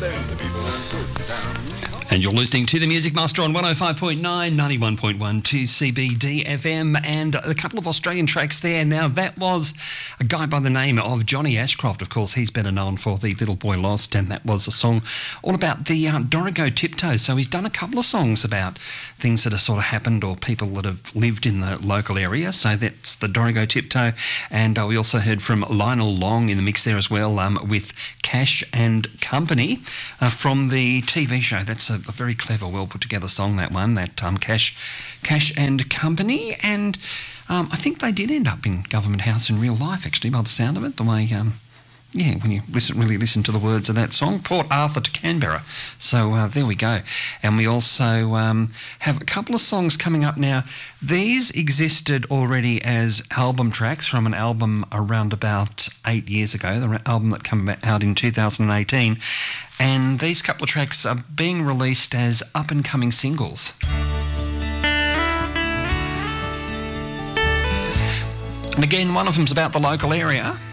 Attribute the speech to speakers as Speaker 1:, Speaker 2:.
Speaker 1: And you're listening to the Music Master on 105.9, 91.1 to CBD FM, and a couple of Australian tracks there. Now, that was a guy by the name of Johnny Ashcroft. Of course, he's better known for The Little Boy Lost, and that was a song all about the Dorrigo Tiptoes. So he's done a couple of songs about things that have sort of happened or people that have lived in the local area. So that's the Dorrigo Tiptoe. And we also heard from Lionel Long in the mix there as well, with Cash and Company from the TV show. That's a very clever, well put together song, that one, that Cash and Company. And I think they did end up in Government House in real life, actually, by the sound of it, the way, when you really listen to the words of that song, Port Arthur to Canberra. So there we go. And we also have a couple of songs coming up now. These existed already as album tracks from an album around about 8 years ago, the album that came out in 2018. And these couple of tracks are being released as up-and-coming singles. And again, one of them's about the local area.